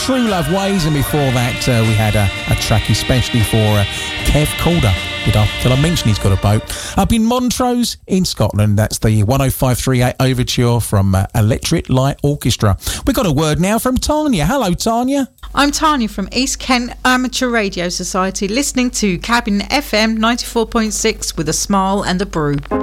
True Love Ways, and before that we had a track especially for Kev Calder. Till I mention he's got a boat up in Montrose in Scotland. That's the 10538 Overture from Electric Light Orchestra. We've got a word now from Tanya. Hello, Tanya. I'm Tanya from East Kent Amateur Radio Society, listening to Cabin FM 94.6 with a smile and a brew.